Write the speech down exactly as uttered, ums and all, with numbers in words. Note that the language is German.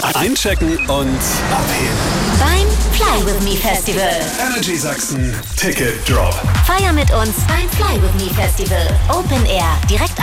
Einchecken und abheben. Beim Fly With Me Festival. Energy Sachsen Ticket Drop. Feier mit uns beim Fly With Me Festival. Open Air, direkt